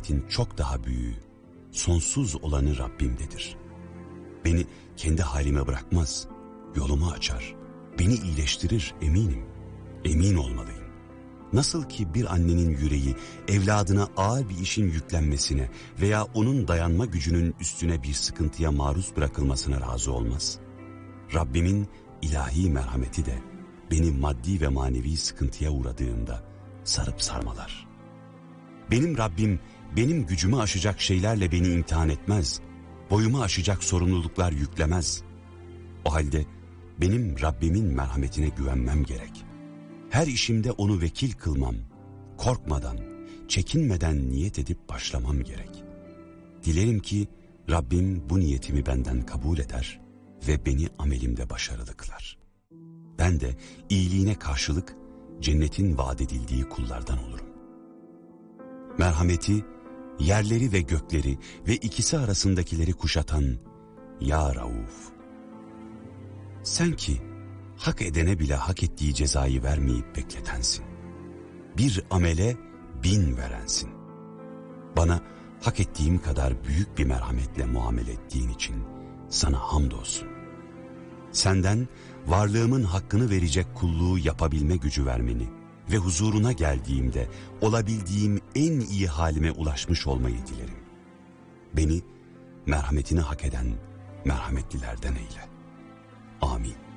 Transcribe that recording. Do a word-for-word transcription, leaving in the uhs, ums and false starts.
merhametin çok daha büyüğü, sonsuz olanı Rabbimdedir. Beni kendi halime bırakmaz, yolumu açar, beni iyileştirir eminim. Emin olmalıyım. Nasıl ki bir annenin yüreği evladına ağır bir işin yüklenmesine veya onun dayanma gücünün üstüne bir sıkıntıya maruz bırakılmasına razı olmaz. Rabbimin ilahi merhameti de beni maddi ve manevi sıkıntıya uğradığımda sarıp sarmalar. Benim Rabbim benim gücümü aşacak şeylerle beni imtihan etmez, boyumu aşacak sorumluluklar yüklemez. O halde benim Rabbimin merhametine güvenmem gerek. Her işimde onu vekil kılmam, korkmadan, çekinmeden niyet edip başlamam gerek. Dilerim ki Rabbim bu niyetimi benden kabul eder ve beni amelimde başarılı kılar. Ben de iyiliğine karşılık cennetin vaat edildiği kullardan olurum. Merhameti, yerleri ve gökleri ve ikisi arasındakileri kuşatan Ya Rauf. Sen ki hak edene bile hak ettiği cezayı vermeyip bekletensin. Bir amele bin verensin. Bana hak ettiğim kadar büyük bir merhametle muamele ettiğin için sana hamdolsun. Senden varlığımın hakkını verecek kulluğu yapabilme gücü vermeni ve huzuruna geldiğimde olabildiğim en iyi halime ulaşmış olmayı dilerim. Beni merhametini hak eden merhametlilerden eyle. Amin.